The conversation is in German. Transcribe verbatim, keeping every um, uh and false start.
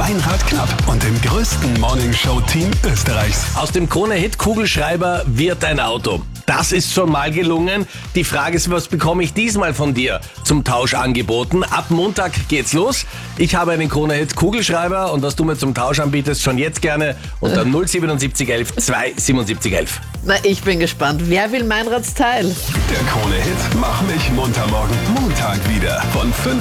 Meinrad Knapp und dem größten Morningshow-Team Österreichs. Aus dem Krone-Hit Kugelschreiber wird ein Auto. Das ist schon mal gelungen. Die Frage ist, was bekomme ich diesmal von dir zum Tausch angeboten? Ab Montag geht's los. Ich habe einen Krone-Hit Kugelschreiber und was du mir zum Tausch anbietest, schon jetzt gerne unter null siebenundsiebzig elf zweihundertsiebenundsiebzig elf. Na, ich bin gespannt. Wer will Meinrads Teil? Der Krone-Hit Mach mich munter morgen Montag wieder von fünf